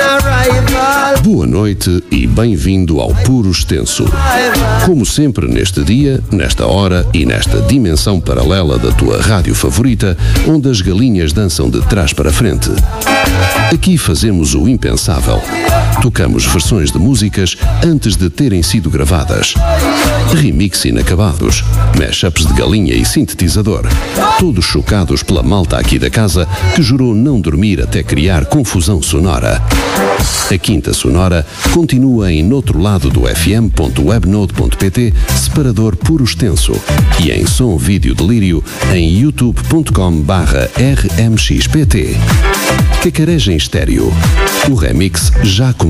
Boa noite e bem-vindo ao Puro Extenso. Como sempre neste dia, nesta hora e nesta dimensão paralela da tua rádio favorita, onde as galinhas dançam de trás para frente. Aqui fazemos o impensável. Tocamos versões de músicas antes de terem sido gravadas. Remix inacabados, mashups de galinha e sintetizador. Todos chocados pela malta aqui da casa que jurou não dormir até criar confusão sonora. A Quinta Sonora continua em outro lado do fm.webnode.pt, separador Puro Extenso, e em som vídeo delírio em youtube.com/rmxpt. Cacareja em estéreo. O remix já começou.